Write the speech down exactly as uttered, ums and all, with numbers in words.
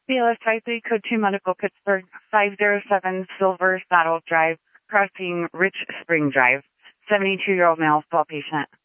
B L S five three, code two medical, Pittsburgh, five oh seven Silver Saddle Drive, crossing Rich Spring Drive, seventy-two-year-old male, fall patient.